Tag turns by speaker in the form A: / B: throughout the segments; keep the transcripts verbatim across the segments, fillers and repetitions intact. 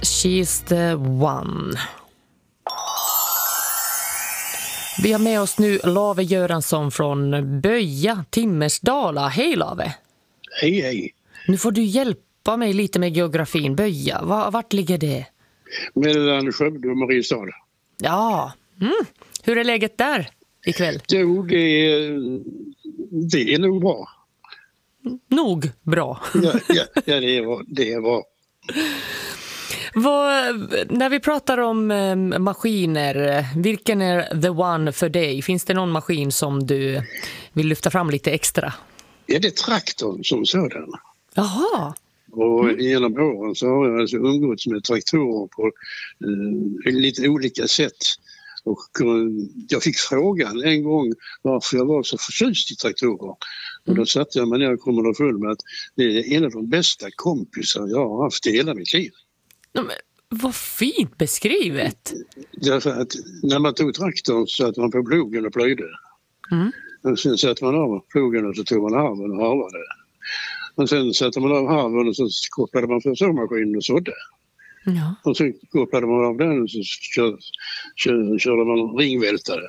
A: She's the one. Vi har med oss nu Lave Göransson från Böja, Timmersdala. Hej Lave.
B: Hej hej.
A: Nu får du hjälpa mig lite med geografin. Böja, vart ligger det?
B: Mellan Skövde och Mariestad.
A: Ja, mm. Hur är läget där ikväll?
B: Jo, det är, det är nog bra.
A: Nog bra.
B: Ja, ja, ja det är bra. Det är bra.
A: Vad, när vi pratar om eh, maskiner, vilken är the one för dig? Finns det någon maskin som du vill lyfta fram lite extra?
B: Ja, det är traktorn som sådan.
A: Jaha.
B: Och mm. genom åren så har jag alltså umgåtts med traktorer på eh, lite olika sätt. Och eh, jag fick frågan en gång varför jag var så förtjust i traktorer. Mm. Och då satte jag mig ner och kom full med att det är en av de bästa kompisar jag har haft i hela mitt liv.
A: Men, vad fint beskrivet.
B: Därför att när man tog traktorn så att man på plogen och plöjde. Mm. Och sen satte man av plogen och så tog man harven och harvade. Och sen satte man av harven och så kopplade man för såmaskinen och sådde.
A: Ja.
B: Och sen kopplade man av den och så kör, kör, körde man ringvältare.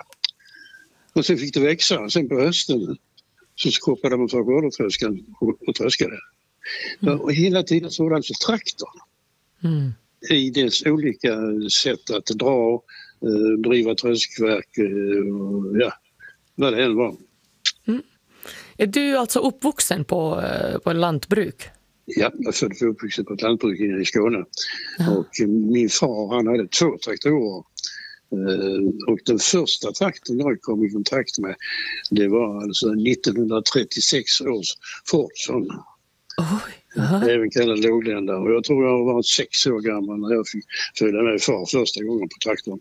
B: Och sen fick det växa. Sen på hösten så kopplade man för skördetröskan och tröskade. Mm. Och hela tiden så var det alltså traktorn. Mm. I dess olika sätt att dra, eh, driva tröskverk, eh, ja, vad det än var.
A: Mm. Är du alltså uppvuxen på, på en lantbruk?
B: Ja, jag föddes och uppvuxen på ett lantbruk i Skåne. Ja. Och min far, han hade två traktorer. Eh, och den första traktorn jag kom i kontakt med, det var alltså nittonhundratrettiosex års Fordson.
A: Oj.
B: Uh-huh. Även kallad lågländare. Och jag tror jag var sex år gammal när jag fick följa med far första gången på traktorn.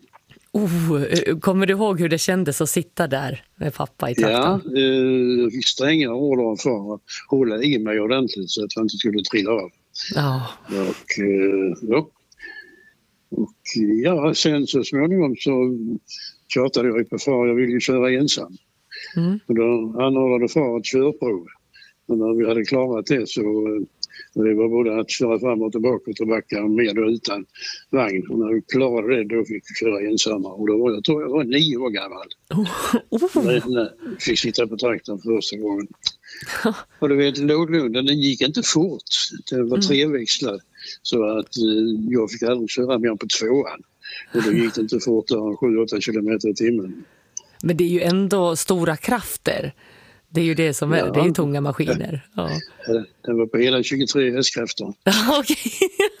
A: Oh, kommer du ihåg hur det kändes att sitta där med pappa i traktorn?
B: Ja, eh, jag fick stränga order av far att hålla i mig ordentligt så att jag inte skulle trilla av.
A: Oh.
B: Och, eh, ja. Och ja, sen så småningom så tjatade jag på far, jag ville ju köra ensam. Mm. Och då anordnade far ett körprov. Och när vi hade klarat det så det var både att köra fram och tillbaka och tillbaka med och utan vagn. Och när vi klarade det då fick vi köra ensamma. Och då var jag, tror jag var nio år gammal.
A: Oh. Oh.
B: När jag fick sitta på traktorn första gången. Och du vet, låglunden den gick inte fort. Den var treväxlad. Så att eh, jag fick aldrig köra mer på tvåan. Och då gick det inte fortare än sju åtta kilometer i timmen.
A: Men det är ju ändå stora krafter. Det är ju det som är, ja. Det är ju tunga maskiner. Ja.
B: Den var på hela tjugotre hästkrafter.
A: Okej.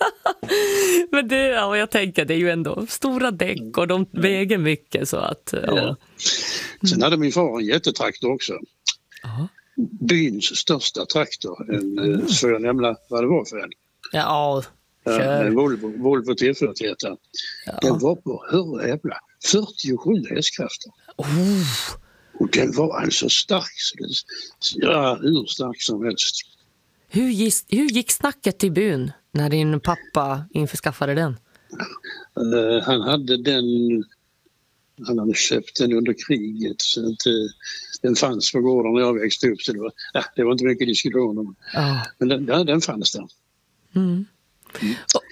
A: Men det, ja, jag tänker det är ju ändå stora däck och de väger mycket så att... Ja.
B: Ja. Sen hade min far en jättetraktor också.
A: Aha.
B: Byns största traktor. En, mm. Så jag nämna vad det var för en.
A: Ja,
B: kör. En Volvo, Volvo T fyrtioett. Ja. Den var på, hur jävla, fyrtiosju hästkrafter.
A: Oh.
B: Och den var alltså stark, ja, hur stark som helst.
A: Hur gick, hur gick snacket i byn när din pappa införskaffade den?
B: Uh, han hade den, han hade köpt den under kriget så att, uh, den fanns på gården när jag växte upp så det var, uh, det var inte mycket diskussion om. Uh. Men den, ja, den fanns där. Mm. Mm. Oh.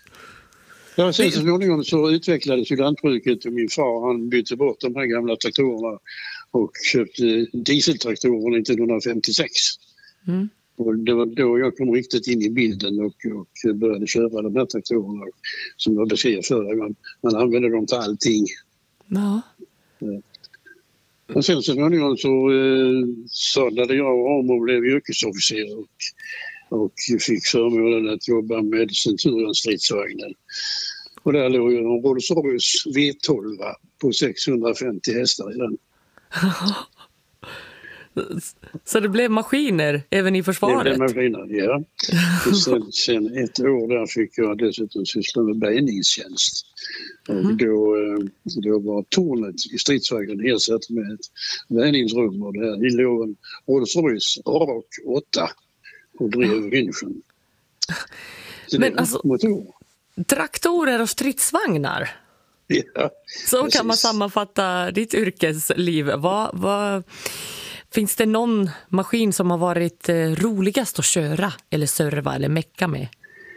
B: Ja, sen så småningom så utvecklades ju lantbruket och min far han bytte bort de här gamla traktorerna och köpte dieseltraktorer nittonhundrafemtiosex. Mm. Och det var då jag kom riktigt in i bilden och, och började köra de här traktorerna som jag beskrev förra gången. Man använde dem till allting.
A: Ja.
B: Ja. Och sen så småningom så eh, sadlade jag om och blev yrkesofficer och, och fick förmånen att jobba med Centurion-stridsvagnen. Och där låg en Rolls-Royce V tolv på sexhundrafemtio hästar i den.
A: Så det blev maskiner även i försvaret?
B: Det blev maskiner, ja. Och sen, sen ett år där fick jag dessutom syssla med bärgningstjänst. Mm. Och då, då var tornet i stridsvagnen ersatt med ett bärgningsrum och där låg en Rolls-Royce Aroc åtta och drev vinschen.
A: Men alltså, motor. Traktorer och stridsvagnar?
B: Ja,
A: så precis. Kan man sammanfatta ditt yrkesliv. Vad, vad, finns det någon maskin som har varit roligast att köra eller serva eller mecka med?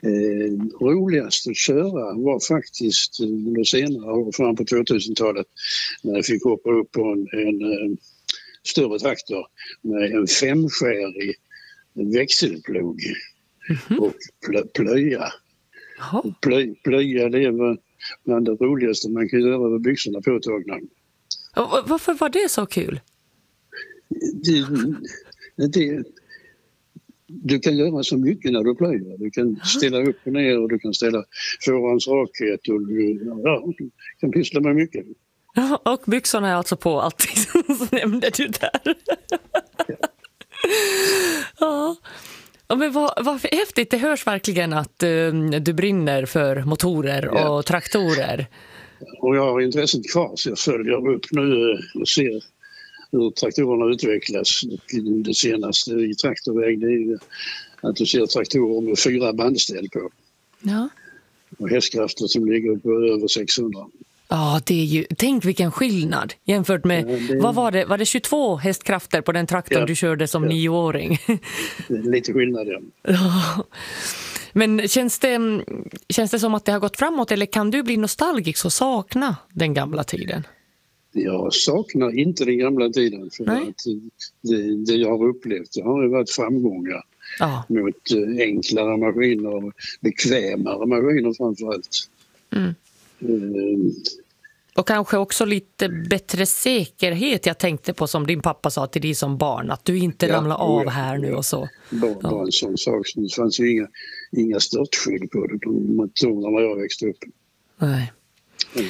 B: Eh, roligast att köra var faktiskt under senare år, fram på tvåtusentalet, när jag fick hoppa upp på en, en, en större traktor med en femskärig växelplog mm-hmm. och plö, plöja. Oh. Plö, plöja, det var bland det roligaste man kan göra med byxorna påtagna.
A: Och varför var det så kul?
B: Det, det, du kan göra så mycket när du plöjer. Du kan ställa upp och ner och du kan ställa förhands rakhet och du, ja, du kan pyssla med mycket.
A: Ja, och byxorna är alltså på alltid, så nämnde du där. Ja. Ja. Ja, men vad, vad häftigt, det hörs verkligen att um, du brinner för motorer och ja. traktorer.
B: Och jag har intresset kvar, så jag följer upp nu och ser hur traktorerna utvecklas. Det senaste i traktorväg, det är ju att du ser traktorer med fyra bandställ på.
A: Ja.
B: Och hästkrafter som ligger på över sexhundra.
A: Ja, det är ju, tänk vilken skillnad jämfört med, ja, det, vad var det, var det tjugotvå hästkrafter på den traktorn ja, du körde som ja. nioåring?
B: Lite skillnad, ja.
A: Ja. Men känns det, känns det som att det har gått framåt, eller kan du bli nostalgisk och sakna den gamla tiden?
B: Jag saknar inte den gamla tiden, för
A: Nej.
B: att det, det jag har upplevt, det har ju varit framgångar ja. mot enklare maskiner och bekvämare maskiner framförallt.
A: Mm. Mm. Och kanske också lite bättre säkerhet. Jag tänkte på, som din pappa sa till dig som barn, att du inte ja, ramlar av ja, här nu och så.
B: Bara, ja. bara en sån sak. Det fanns ju inga, inga störtskydd på det, de motorerna när jag växte upp.
A: Nej. Mm.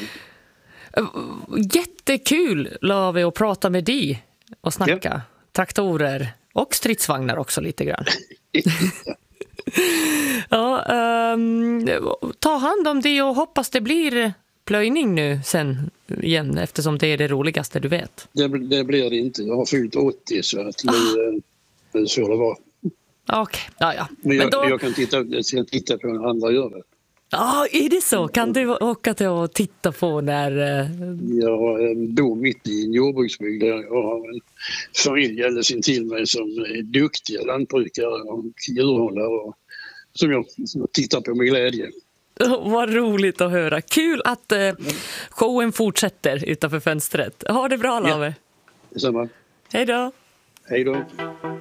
A: Jättekul, Lavi, att prata med dig och snacka ja. traktorer och stridsvagnar också lite grann. Ja, um, ta hand om det och hoppas det blir plöjning nu sen igen, eftersom det är det roligaste du vet.
B: Det, det blir det inte. Jag har fyllt åttio, så att nu, ah. nu så det var.
A: Okej, okay. ja, ja.
B: Men jag, Men då... jag kan titta, jag kan titta på när andra gör det.
A: Ja, är det så? Kan du åka till och titta på när...
B: Jag bor mitt i en jordbruksbygd där jag har en familj alldeles intill mig som är duktiga lantbrukare och djurhållare och som jag tittar på med glädje.
A: Oh, vad roligt att höra. Kul att uh, showen fortsätter utanför fönstret. Ha det bra, Lavi.
B: Ja, detsamma.
A: Hej då.
B: Hej då.